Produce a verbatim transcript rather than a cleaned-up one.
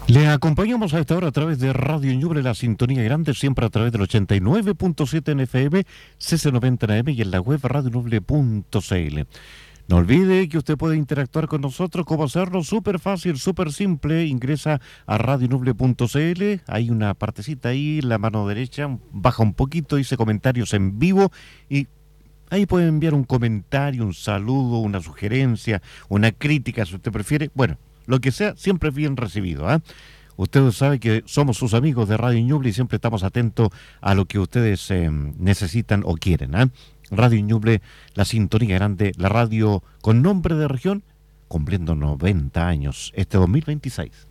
Le acompañamos a esta hora a través de Radio Ñuble, la sintonía grande, siempre a través del ochenta y nueve punto siete en F M, C C noventa en A M y en la web radio ñuble punto c l. No olvide que usted puede interactuar con nosotros. ¿Cómo hacerlo? Súper fácil, súper simple. Ingresa a radio ñuble punto c l. Hay una partecita ahí, la mano derecha, baja un poquito, dice comentarios en vivo y ahí puede enviar un comentario, un saludo, una sugerencia, una crítica, si usted prefiere. Bueno, lo que sea, siempre es bien recibido. ¿eh? Usted sabe que somos sus amigos de Radio Ñuble y siempre estamos atentos a lo que ustedes eh, necesitan o quieren. ¿eh? Radio Ñuble, la sintonía grande, la radio con nombre de región, cumpliendo noventa años este dos mil veintiséis.